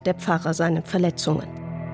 der Pfarrer seinen Verletzungen.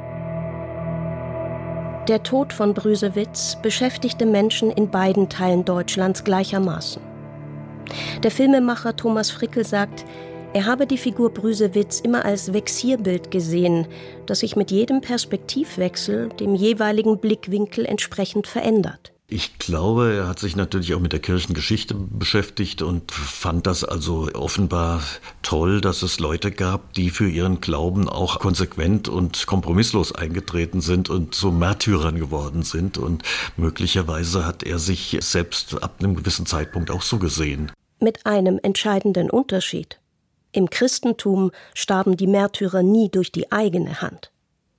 Der Tod von Brüsewitz beschäftigte Menschen in beiden Teilen Deutschlands gleichermaßen. Der Filmemacher Thomas Frickel sagt, er habe die Figur Brüsewitz immer als Vexierbild gesehen, das sich mit jedem Perspektivwechsel dem jeweiligen Blickwinkel entsprechend verändert. Ich glaube, er hat sich natürlich auch mit der Kirchengeschichte beschäftigt und fand das also offenbar toll, dass es Leute gab, die für ihren Glauben auch konsequent und kompromisslos eingetreten sind und zu Märtyrern geworden sind. Und möglicherweise hat er sich selbst ab einem gewissen Zeitpunkt auch so gesehen. Mit einem entscheidenden Unterschied. Im Christentum starben die Märtyrer nie durch die eigene Hand.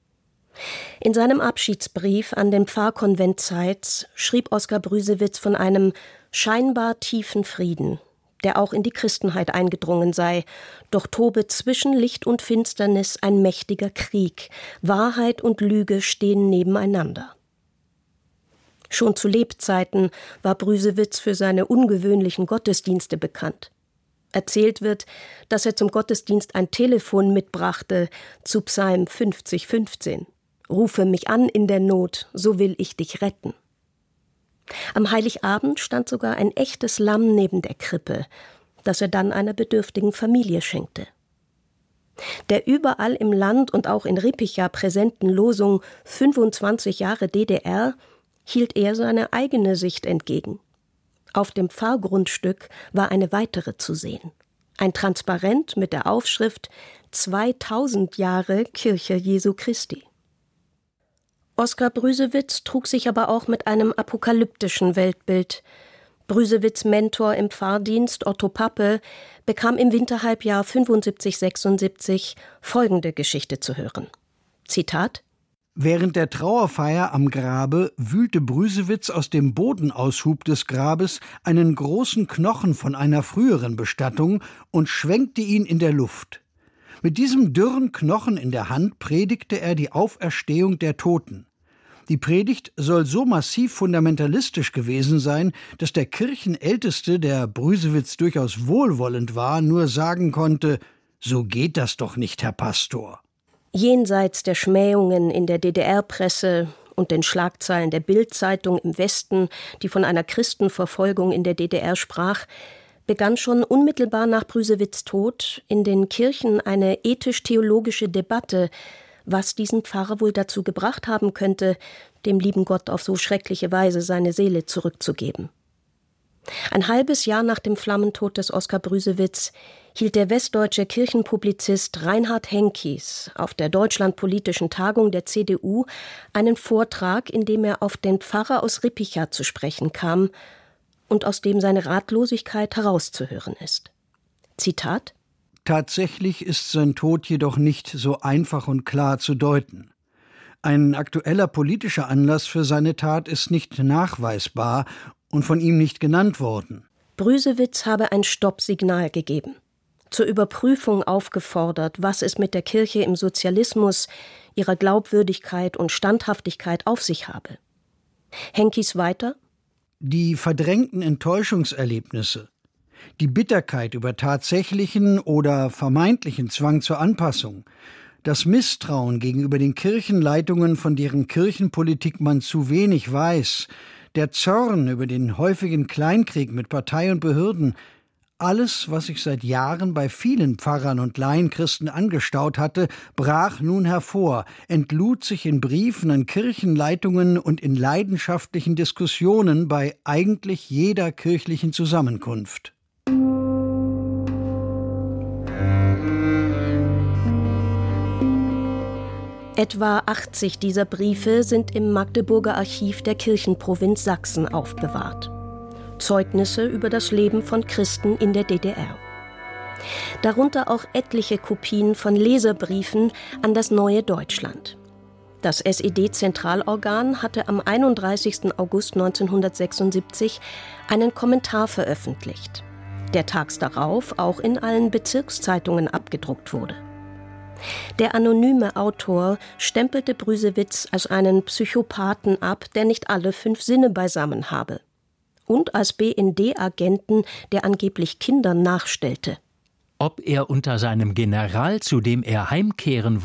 In seinem Abschiedsbrief an den Pfarrkonvent Zeitz schrieb Oskar Brüsewitz von einem scheinbar tiefen Frieden, der auch in die Christenheit eingedrungen sei, doch tobe zwischen Licht und Finsternis ein mächtiger Krieg, Wahrheit und Lüge stehen nebeneinander. Schon zu Lebzeiten war Brüsewitz für seine ungewöhnlichen Gottesdienste bekannt. Erzählt wird, dass er zum Gottesdienst ein Telefon mitbrachte zu Psalm 50,15. Rufe mich an in der Not, so will ich dich retten. Am Heiligabend stand sogar ein echtes Lamm neben der Krippe, das er dann einer bedürftigen Familie schenkte. Der überall im Land und auch in Rippicha präsenten Losung 25 Jahre DDR hielt er seine eigene Sicht entgegen. Auf dem Pfarrgrundstück war eine weitere zu sehen. Ein Transparent mit der Aufschrift 2000 Jahre Kirche Jesu Christi. Oskar Brüsewitz trug sich aber auch mit einem apokalyptischen Weltbild. Brüsewitz' Mentor im Pfarrdienst, Otto Pappe, bekam im Winterhalbjahr 75/76 folgende Geschichte zu hören. Zitat: Während der Trauerfeier am Grabe wühlte Brüsewitz aus dem Bodenaushub des Grabes einen großen Knochen von einer früheren Bestattung und schwenkte ihn in der Luft. Mit diesem dürren Knochen in der Hand predigte er die Auferstehung der Toten. Die Predigt soll so massiv fundamentalistisch gewesen sein, dass der Kirchenälteste, der Brüsewitz durchaus wohlwollend war, nur sagen konnte: »So geht das doch nicht, Herr Pastor.« Jenseits der Schmähungen in der DDR-Presse und den Schlagzeilen der Bild-Zeitung im Westen, die von einer Christenverfolgung in der DDR sprach, begann schon unmittelbar nach Brüsewitz' Tod in den Kirchen eine ethisch-theologische Debatte, was diesen Pfarrer wohl dazu gebracht haben könnte, dem lieben Gott auf so schreckliche Weise seine Seele zurückzugeben. Ein halbes Jahr nach dem Flammentod des Oskar Brüsewitz hielt der westdeutsche Kirchenpublizist Reinhard Henkis auf der Deutschlandpolitischen Tagung der CDU einen Vortrag, in dem er auf den Pfarrer aus Rippicha zu sprechen kam und aus dem seine Ratlosigkeit herauszuhören ist. Zitat: Tatsächlich ist sein Tod jedoch nicht so einfach und klar zu deuten. Ein aktueller politischer Anlass für seine Tat ist nicht nachweisbar und von ihm nicht genannt worden. Brüsewitz habe ein Stoppsignal gegeben, zur Überprüfung aufgefordert, was es mit der Kirche im Sozialismus, ihrer Glaubwürdigkeit und Standhaftigkeit auf sich habe. Henkis weiter: Die verdrängten Enttäuschungserlebnisse, die Bitterkeit über tatsächlichen oder vermeintlichen Zwang zur Anpassung, das Misstrauen gegenüber den Kirchenleitungen, von deren Kirchenpolitik man zu wenig weiß, der Zorn über den häufigen Kleinkrieg mit Partei und Behörden, alles, was sich seit Jahren bei vielen Pfarrern und Laienchristen angestaut hatte, brach nun hervor, entlud sich in Briefen an Kirchenleitungen und in leidenschaftlichen Diskussionen bei eigentlich jeder kirchlichen Zusammenkunft. Etwa 80 dieser Briefe sind im Magdeburger Archiv der Kirchenprovinz Sachsen aufbewahrt. Zeugnisse über das Leben von Christen in der DDR. Darunter auch etliche Kopien von Leserbriefen an das neue Deutschland. Das SED-Zentralorgan hatte am 31. August 1976 einen Kommentar veröffentlicht, der tags darauf auch in allen Bezirkszeitungen abgedruckt wurde. Der anonyme Autor stempelte Brüsewitz als einen Psychopathen ab, der nicht alle 5 Sinne beisammen habe. Und als BND-Agenten, der angeblich Kindern nachstellte. Ob er unter seinem General, zu dem er heimkehren